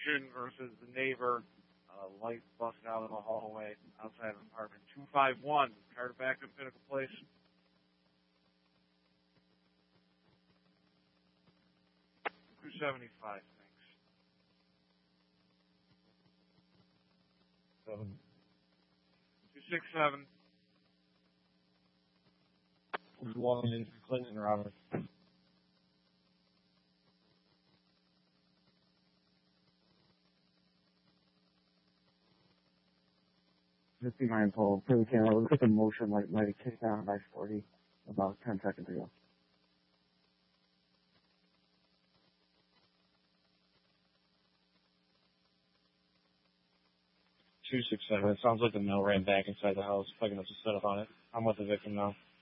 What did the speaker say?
Ocean versus the neighbor. Light busted out of the hallway outside of apartment 251. Car to back up Pinnacle Place. Crew 75, thanks. 267. Who's walking in from Clinton, Robert? 59 pole, for the camera, look at the motion light might have kicked down by 40 about 10 seconds ago. It sounds like the male ran back inside the house, picking up the setup on it. I'm with the victim now.